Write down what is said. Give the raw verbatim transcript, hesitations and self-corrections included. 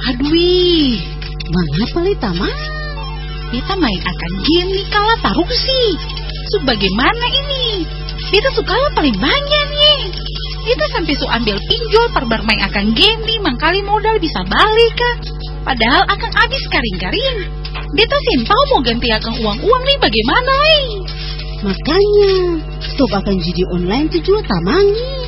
Aduh, mengapa li tamang? Kita main akan game nih kalah taruh sih. Sebagaimana ini? Kita suka paling banyak nih. Kita sampai su ambil pinjol per bermain akan game nih, mangkali modal bisa balik kah? Padahal akan habis karing-karing. Kita simpau mau ganti akan uang-uang nih bagaimana nih? Makanya, stop akan judi online tuh juga tamang nih.